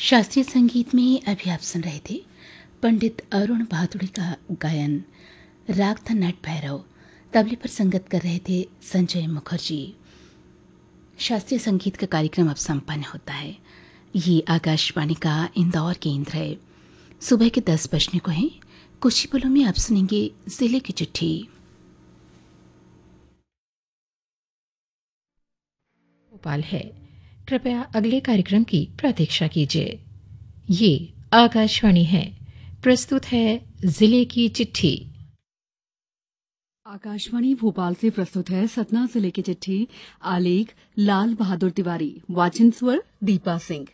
शास्त्रीय संगीत में अभी आप सुन रहे थे पंडित अरुण बहादुरी का गायन। राग था नट भैरव। तबले पर संगत कर रहे थे संजय मुखर्जी। शास्त्रीय संगीत का कार्यक्रम अब संपन्न होता है। ये आकाशवाणी का इंदौर केंद्र है। सुबह के 10 बजने को हैं। कुछ ही पलों में आप सुनेंगे जिले की चिट्ठी। भोपाल है। कृपया अगले कार्यक्रम की प्रतीक्षा कीजिए। ये आकाशवाणी है। प्रस्तुत है जिले की चिट्ठी। आकाशवाणी भोपाल से प्रस्तुत है सतना जिले की चिट्ठी। आलेख लाल बहादुर तिवारी, वाचन स्वर दीपा सिंह।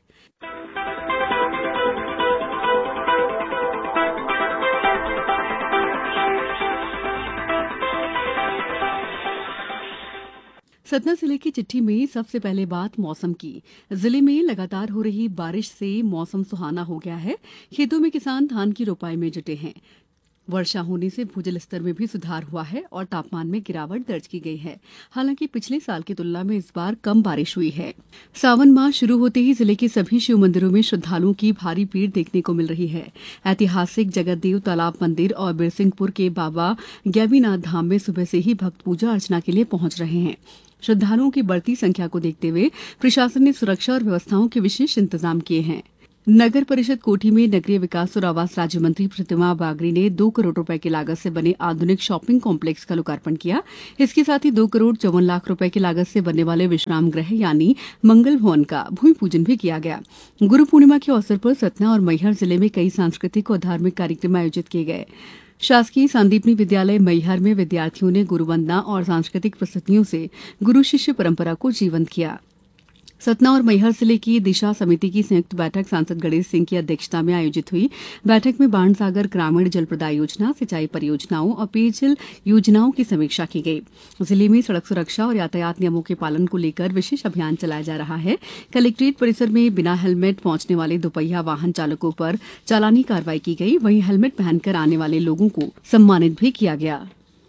सतना जिले की चिट्ठी में सबसे पहले बात मौसम की। जिले में लगातार हो रही बारिश से मौसम सुहाना हो गया है। खेतों में किसान धान की रोपाई में जुटे हैं। वर्षा होने से भूजल स्तर में भी सुधार हुआ है और तापमान में गिरावट दर्ज की गई है। हालांकि पिछले साल की तुलना में इस बार कम बारिश हुई है। सावन माह शुरू होते ही जिले के सभी शिव मंदिरों में श्रद्धालुओं की भारी भीड़ देखने को मिल रही है। ऐतिहासिक जगतदेव तालाब मंदिर और बिरसिंहपुर के बाबा गैबीनाथ धाम में सुबह से ही भक्त पूजा अर्चना के लिए पहुंच रहे हैं। श्रद्धालुओं की बढ़ती संख्या को देखते हुए प्रशासन ने सुरक्षा और व्यवस्थाओं के विशेष इंतजाम किए हैं। नगर परिषद कोठी में नगरीय विकास और आवास राज्य मंत्री प्रतिमा बागरी ने 2 करोड़ रुपए की लागत से बने आधुनिक शॉपिंग कॉम्प्लेक्स का लोकार्पण किया। इसके साथ ही 2 करोड़ 54 लाख रुपए की लागत से बनने वाले विश्राम गृह यानी मंगल भवन का भूमि पूजन भी किया गया। गुरु पूर्णिमा के अवसर पर सतना और मैहर जिले में कई सांस्कृतिक और धार्मिक कार्यक्रम आयोजित किए गए। शासकीय सांदीपनी विद्यालय मैहर में विद्यार्थियों ने गुरुवंदना और सांस्कृतिक प्रस्तुतियों से गुरु शिष्य परंपरा को जीवंत किया। सतना और मैहर जिले की दिशा समिति की संयुक्त बैठक सांसद गणेश सिंह की अध्यक्षता में आयोजित हुई। बैठक में बाणसागर ग्रामीण जल प्रदाय योजना, सिंचाई परियोजनाओं और पेयजल योजनाओं की समीक्षा की गई। जिले में सड़क सुरक्षा और यातायात नियमों के पालन को लेकर विशेष अभियान चलाया जा रहा है। कलेक्ट्रेट परिसर में बिना हेलमेट पहुंचने वाले दोपहिया वाहन चालकों पर चालानी कार्रवाई की गई। वहीं हेलमेट पहनकर आने वाले लोगों को सम्मानित भी किया गया।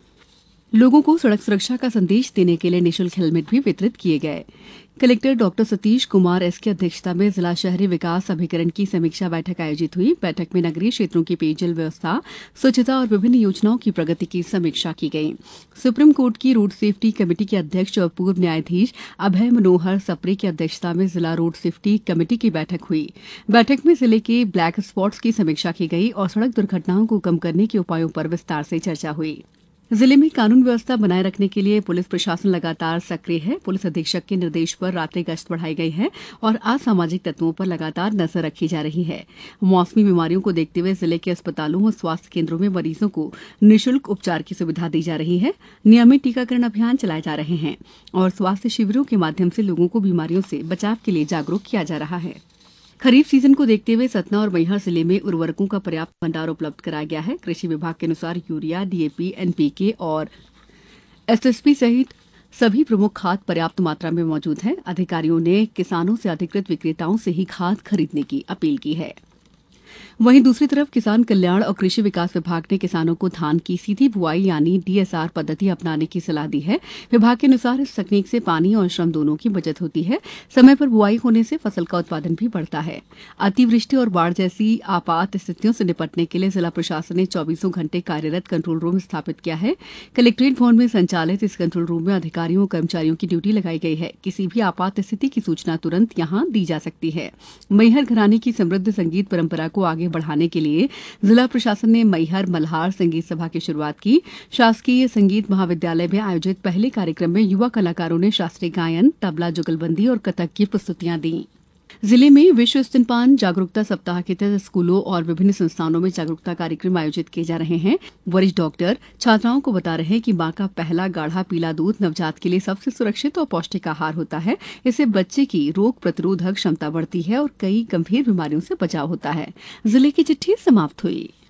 लोगों को सड़क सुरक्षा का संदेश देने के लिए निःशुल्क हेलमेट भी वितरित किए गए। Collector doctor Satish Kumar S की अध्यक्षता में जिला शहरी विकास अभिकरण की समीक्षा बैठक आयोजित हुई। बैठक में नगरीय क्षेत्रों की पेयजल व्यवस्था, स्वच्छता और विभिन्न योजनाओं की प्रगति की समीक्षा की गई। सुप्रीम कोर्ट की रोड सेफ्टी कमेटी के अध्यक्ष और पूर्व न्यायाधीश अभय मनोहर सप्रे की अध्यक्षता में जिला रोड सेफ्टी कमेटी की बैठक हुई। बैठक में जिले के ब्लैक स्पॉट्स की समीक्षा की गई और सड़क दुर्घटनाओं को कम करने के उपायों पर विस्तार से चर्चा हुई। जिले में कानून व्यवस्था बनाए रखने के लिए पुलिस प्रशासन लगातार सक्रिय है। पुलिस अधीक्षक के निर्देश पर रात्रि गश्त बढ़ाई गई है और असामाजिक तत्वों पर लगातार नजर रखी जा रही है। मौसमी बीमारियों को देखते हुए जिले के अस्पतालों और स्वास्थ्य केंद्रों में मरीजों को निःशुल्क उपचार की सुविधा दी जा रही है। नियमित टीकाकरण अभियान चलाए जा रहे हैं और स्वास्थ्य शिविरों के माध्यम से लोगों को बीमारियों से बचाव के लिए जागरूक किया जा रहा है। खरीफ सीजन को देखते हुए सतना और मैहर जिले में उर्वरकों का पर्याप्त भंडार उपलब्ध कराया गया है। कृषि विभाग के अनुसार यूरिया, डीएपी, एनपीके और एसएसपी सहित सभी प्रमुख खाद पर्याप्त मात्रा में मौजूद हैं। अधिकारियों ने किसानों से अधिकृत विक्रेताओं से ही खाद खरीदने की अपील की है। वहीं दूसरी तरफ किसान कल्याण और कृषि विकास विभाग ने किसानों को धान की सीधी बुआई यानी डीएसआर पद्धति अपनाने की सलाह दी है। विभाग के अनुसार इस तकनीक से पानी और श्रम दोनों की बचत होती है। समय पर बुआई होने से फसल का उत्पादन भी बढ़ता है। अतिवृष्टि और बाढ़ जैसी आपात स्थितियों से निपटने के लिए जिला प्रशासन ने 24 घंटे कार्यरत कंट्रोल रूम स्थापित किया है। कलेक्ट्रेट भवन में संचालित इस कंट्रोल रूम में अधिकारियों और कर्मचारियों की ड्यूटी लगाई गई है। किसी भी आपात स्थिति की सूचना तुरंत यहां दी जा सकती है। मैहर घराने की समृद्ध संगीत परंपरा को आगे बढ़ाने के लिए जिला प्रशासन ने मैहर मल्हार संगीत सभा की शुरुआत की। शासकीय संगीत महाविद्यालय में आयोजित पहले कार्यक्रम में युवा कलाकारों ने शास्त्रीय गायन, तबला, जुगलबंदी और कथक की प्रस्तुतियां दी। जिले में विश्व स्तनपान जागरूकता सप्ताह के तहत स्कूलों और विभिन्न संस्थानों में जागरूकता कार्यक्रम आयोजित किए जा रहे हैं। वरिष्ठ डॉक्टर छात्राओं को बता रहे हैं कि मां का पहला गाढ़ा पीला दूध नवजात के लिए सबसे सुरक्षित और पौष्टिक आहार होता है। इससे बच्चे की रोग प्रतिरोधक क्षमता बढ़ती है और कई गंभीर बीमारियों से बचाव होता है। जिले की चिट्ठी समाप्त हुई।